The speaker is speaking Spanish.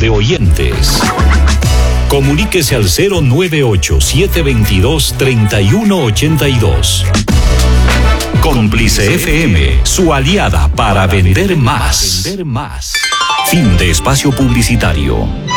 de oyentes. Comuníquese al 098-722-3182. Cómplice FM, su aliada para vender más. Fin de espacio publicitario.